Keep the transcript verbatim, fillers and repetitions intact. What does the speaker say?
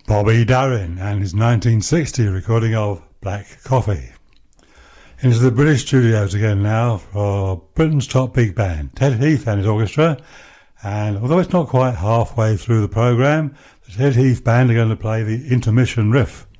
Bobby Darin and his nineteen sixty recording of Black Coffee. Into the British studios again now for Britain's top big band, Ted Heath and his orchestra. And although it's not quite halfway through the programme, the Ted Heath band are going to play the intermission riff